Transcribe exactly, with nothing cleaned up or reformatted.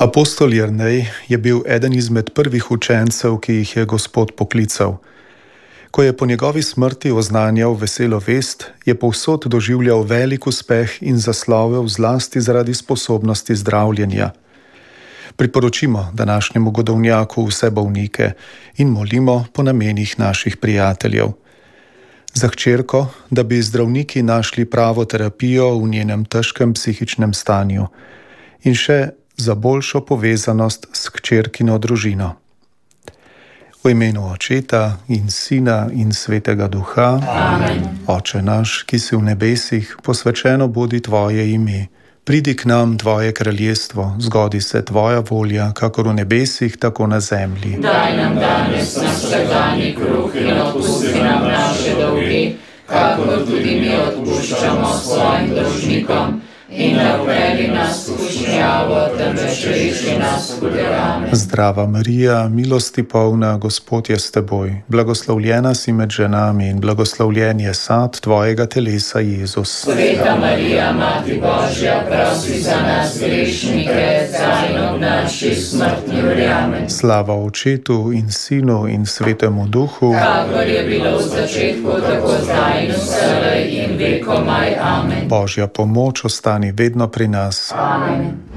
Apostol Jernej je bil eden izmed prvih učencev, ki jih je Gospod poklical. Ko je po njegovi smrti oznanjal veselo vest, je povsod doživljal velik uspeh in zaslovel zlasti zaradi sposobnosti zdravljenja. Priporočimo današnjemu godovnjaku vse bolnike in molimo po namenih naših prijateljev. Za hčerko, da bi zdravniki našli pravo terapijo v njenem težkem psihičnem stanju in še za boljšo povezanost s hčerkino družino. V imenu Očeta in Sina in Svetega Duha. Amen. Oče naš, ki si v nebesih, posvečeno bodi tvoje ime. Pridi k nam tvoje kraljestvo, zgodi se tvoja volja, kakor v nebesih, tako na zemlji. Daj nam danes naš vsakdanji kruh in odpusti nam naše dolge, kakor tudi mi odpuščamo svojim dolžnikom. In ne uvedi nas v skušnjavo, temveč reši nas hudega. Zdrava Marija, milosti polna, Gospod je s teboj. Blagoslovljena si med ženami in blagoslovljen je sad tvojega telesa, Jezus. Sveta Marija, Mati Božja, prosi za nas grešnike, zdaj in ob naši smrtni uri. Amen. Slava Očetu in Sinu in Svetemu Duhu, kakor je bilo v začetku, tako zdaj in vselej in vekomaj. Amen. Božja pomoč ostani vedno pri nas. Amen.